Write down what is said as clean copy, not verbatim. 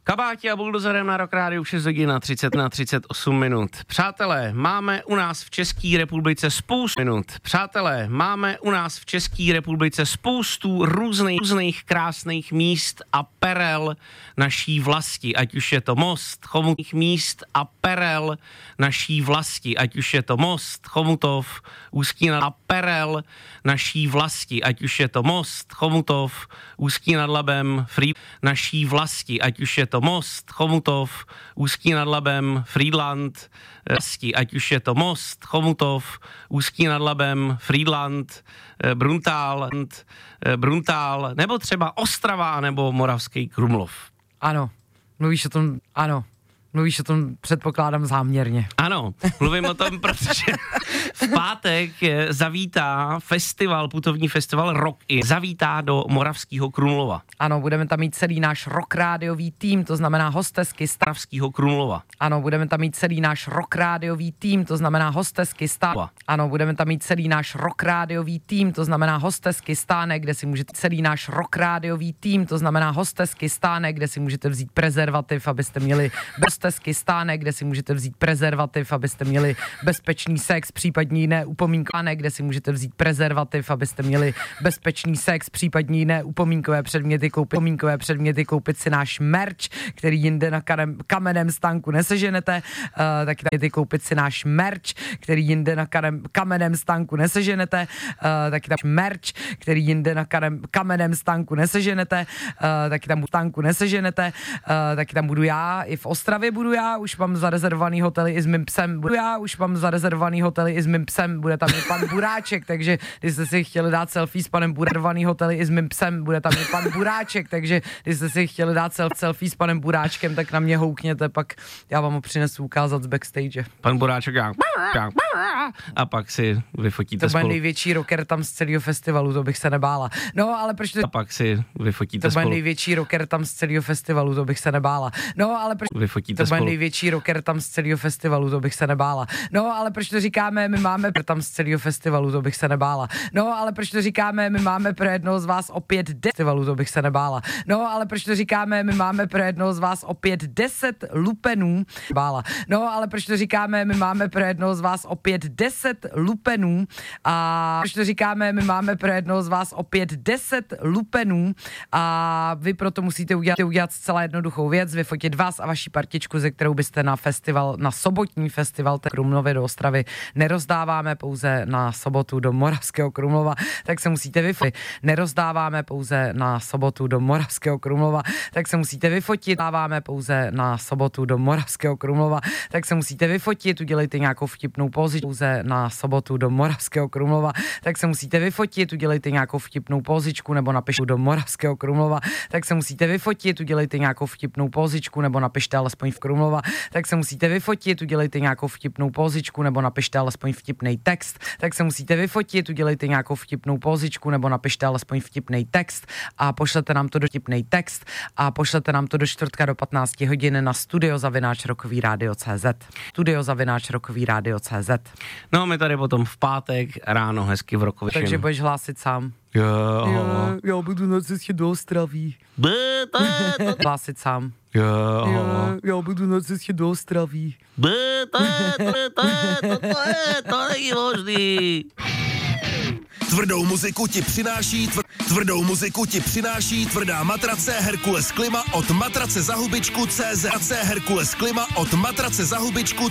Kabáti a buldozerem na Rock Rádiu 6 hodin na 38 minut. Přátelé, máme u nás v České republice spoustu různých krásných míst a perel naší vlasti, ať už je to most, Chomutov, Ústí nad perel naší vlasti, ať už je to most, Chomutov, Ústí nad Labem, naší vlasti, ať už je to most, Chomutov, Ústí nad Labem, Frýdlant, ať už je to most, Chomutov, Ústí nad Labem, Frýdlant, Bruntál, nebo třeba Ostrava, nebo Moravský Krumlov. Ano, mluvíš o tom, předpokládám záměrně. Ano, mluvím o tom, protože v pátek zavítá putovní festival Rock zavítá do Moravského Krumlova. Ano, budeme tam mít celý náš rock rádiový tým, to znamená hostesky Moravského Krumlova. Ano, budeme tam mít celý náš rock rádiový tým, to znamená hostesky Ano, budeme tam mít celý náš rock rádiový tým, to znamená hostesky Stánek, kde si můžete kde si můžete vzít prezervativ, abyste měli bezpečný sex, případně jiné upomínkové, kde si můžete vzít prezervativ, abyste měli bezpečný sex, případně jiné upomínkové předměty, koupit si náš merch, který jinde na kamenném stánku neseženete, taky tam budu já, i v Ostravě budu já, už mám zarezervovaný hotely i s mým psem, bude tam i pan Buráček, takže když jste si chtěli dát selfie s panem Buráčkem, tak na mě houkněte, pak já vám ho přinesu ukázat z backstage. Pan Buráček a pak si vyfotíte to spolu. To bude největší rocker tam z celého festivalu, to bych se nebála. No, ale proč to... A pak si vyfotíte to spolu. To bude největší rocker tam z celého festivalu, to bych se nebála. No, ale proč... Vyfotíte to bude spolu. největší rocker tam z celého festivalu, to bych se nebála. No, ale proč to říkáme, my máme tam z celého festivalu, to bych se nebála. No, ale proč to říkáme, my máme pro jednoho z vás opět festivalu, to bych se nebála. No, ale proč to říkáme, my máme pro jednoho z vás opět 10 lupenů. No, ale proč to říkáme, my máme pro jednoho z vás opět 10 lupenů a proč to říkáme, my máme pro jednoho z vás opět 10 lupenů a vy proto musíte udělat zcela jednoduchou věc, vyfotit vás a vaši partičku, ze kterou byste na sobotní festival Krumlově do Ostravy nerozdáváme pouze na sobotu do Moravského Krumlova, tak se musíte vyfotit. Nerozdáváme pouze na sobotu do Moravského Krumlova, tak se musíte vyfotit. Dáváme pouze na sobotu do Moravského Krumlova, tak se musíte vyfotit, udělejte nějakou vtipnou pozičku pouze na sobotu do Moravského Krumlova, tak se musíte vyfotit, udělejte nějakou vtipnou pozičku nebo napište do Moravského Krumlova, tak se musíte vyfotit, udělejte nějakou vtipnou pozičku nebo napište alespoň v Krumlova, tak se musíte vyfotit, udělejte nějakou vtipnou pozičku nebo napište alespoň vtipný text, tak se musíte vyfotit, udělejte nějakou vtipnou pozičku nebo napište alespoň vtipný text a pošlete nám to do čtvrtka do 15 hodin na studio@rockovyradio.cz. No, my tady potom v pátek ráno hezky v Rockově. Takže budeš hlásit sám. Já budu na cestě do Ostravy. Hlásit sám. Já budu na cestě do Ostravy. To není možný. Tvrdou muziku ti přináší tvrdá matrace Herkules Klima od matracezahubičku.cz. Herkules Klima od matracezahubičku.